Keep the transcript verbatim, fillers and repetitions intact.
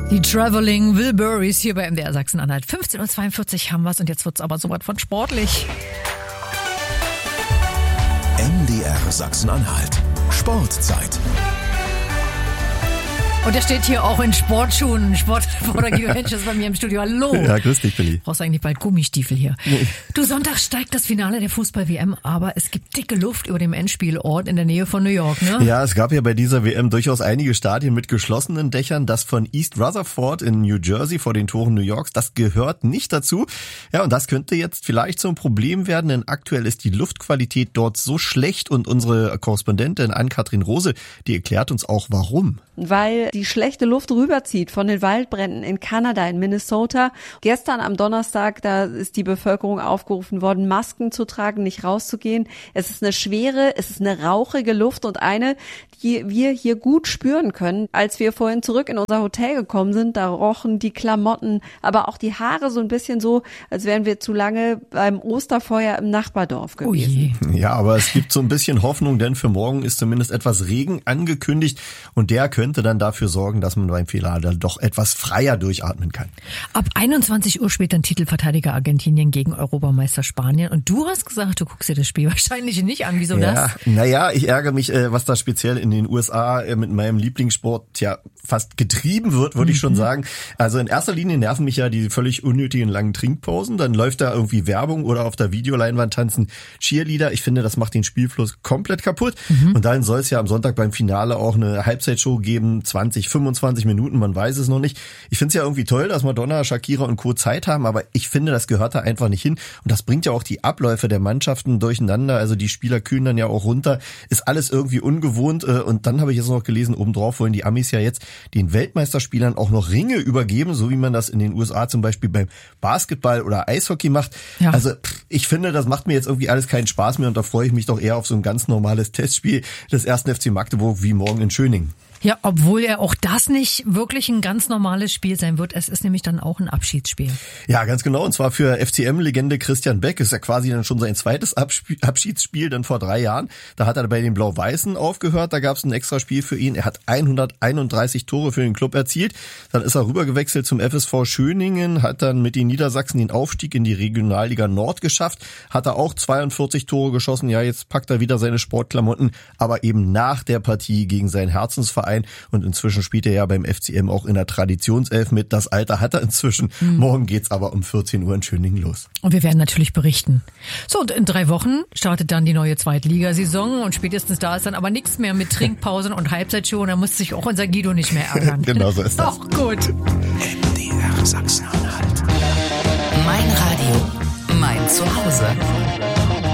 Die Traveling Wilburys hier bei M D R Sachsen-Anhalt. fünfzehn Uhr zweiundvierzig haben wir's und jetzt wird's aber so was von sportlich. M D R Sachsen-Anhalt. Sportzeit. Und der steht hier auch in Sportschuhen. Sportreporter Guido Hensch ist bei mir im Studio. Hallo. Ja, grüß dich, Billy. Brauchst eigentlich bald Gummistiefel hier. Nee. Du, Sonntag steigt das Finale der Fußball-W M, aber es gibt dicke Luft über dem Endspielort in der Nähe von New York, ne? Ja, es gab ja bei dieser W M durchaus einige Stadien mit geschlossenen Dächern. Das von East Rutherford in New Jersey vor den Toren New Yorks, das gehört nicht dazu. Ja, und das könnte jetzt vielleicht so ein Problem werden, denn aktuell ist die Luftqualität dort so schlecht und unsere Korrespondentin Ann-Kathrin Rose, die erklärt uns auch warum. Weil die schlechte Luft rüberzieht von den Waldbränden in Kanada, in Minnesota. Gestern am Donnerstag, da ist die Bevölkerung aufgerufen worden, Masken zu tragen, nicht rauszugehen. Es ist eine schwere, es ist eine rauchige Luft und eine, die wir hier gut spüren können. Als wir vorhin zurück in unser Hotel gekommen sind, da rochen die Klamotten, aber auch die Haare so ein bisschen so, als wären wir zu lange beim Osterfeuer im Nachbardorf gewesen. Ui. Ja, aber es gibt so ein bisschen Hoffnung, denn für morgen ist zumindest etwas Regen angekündigt und der könnte dann dafür sorgen, dass man beim Finale doch etwas freier durchatmen kann. Ab einundzwanzig Uhr spielt dann Titelverteidiger Argentinien gegen Europameister Spanien. Und du hast gesagt, du guckst dir das Spiel wahrscheinlich nicht an. Wieso ja, das? Naja, ich ärgere mich, was da speziell in den U S A mit meinem Lieblingssport ja fast getrieben wird, würde mhm. ich schon sagen. Also in erster Linie nerven mich ja die völlig unnötigen langen Trinkpausen. Dann läuft da irgendwie Werbung oder auf der Videoleinwand tanzen Cheerleader. Ich finde, das macht den Spielfluss komplett kaputt. Mhm. Und dann soll es ja am Sonntag beim Finale auch eine Halbzeitshow geben, zwanzig, fünfundzwanzig Minuten, man weiß es noch nicht. Ich finde es ja irgendwie toll, dass Madonna, Shakira und Co. Zeit haben, aber ich finde, das gehört da einfach nicht hin. Und das bringt ja auch die Abläufe der Mannschaften durcheinander. Also die Spieler kühlen dann ja auch runter. Ist alles irgendwie ungewohnt. Und dann habe ich jetzt noch gelesen, obendrauf wollen die Amis ja jetzt den Weltmeisterspielern auch noch Ringe übergeben, so wie man das in den U S A zum Beispiel beim Basketball oder Eishockey macht. Ja. Also ich finde, das macht mir jetzt irgendwie alles keinen Spaß mehr und da freue ich mich doch eher auf so ein ganz normales Testspiel des ersten F C Magdeburg wie morgen in Schöningen. Ja, obwohl ja auch das nicht wirklich ein ganz normales Spiel sein wird. Es ist nämlich dann auch ein Abschiedsspiel. Ja, ganz genau. Und zwar für F C M-Legende Christian Beck. Ist ja quasi dann schon sein zweites Abschiedsspiel, dann vor drei Jahren. Da hat er bei den Blau-Weißen aufgehört. Da gab es ein extra Spiel für ihn. Er hat hunderteinunddreißig Tore für den Club erzielt. Dann ist er rübergewechselt zum F S V Schöningen, hat dann mit den Niedersachsen den Aufstieg in die Regionalliga Nord geschafft. Hat er auch zweiundvierzig Tore geschossen. Ja, jetzt packt er wieder seine Sportklamotten, aber eben nach der Partie gegen seinen Herzensverein. Und inzwischen spielt er ja beim F C M auch in der Traditionself mit. Das Alter hat er inzwischen. Mhm. Morgen geht's aber um vierzehn Uhr in Schöningen los. Und wir werden natürlich berichten. So, und in drei Wochen startet dann die neue Zweitligasaison und spätestens da ist dann aber nichts mehr mit Trinkpausen und Halbzeitshow. Und da muss sich auch unser Guido nicht mehr ärgern. Genau so ist das. Doch, gut. M D R Sachsen-Anhalt.